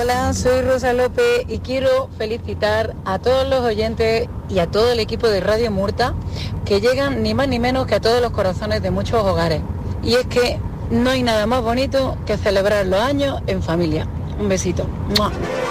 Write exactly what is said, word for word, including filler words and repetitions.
Hola, soy Rosa López y quiero felicitar a todos los oyentes y a todo el equipo de Radio Murta que llegan ni más ni menos que a todos los corazones de muchos hogares. Y es que no hay nada más bonito que celebrar los años en familia. Un besito. ¡Mua!